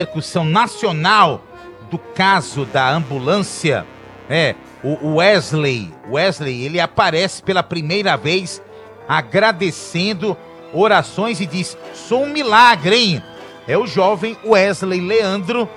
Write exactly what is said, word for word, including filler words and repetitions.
repercussão nacional do caso da ambulância, é, o Wesley, Wesley, ele aparece pela primeira vez agradecendo orações e diz: sou um milagre, hein? É o jovem Wesley Leandro,